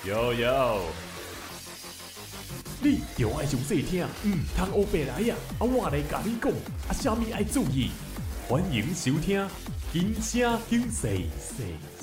有有，你着爱详细听，通黑白来啊！我来甲你讲，啥物爱注意？欢迎收听，轻声细细。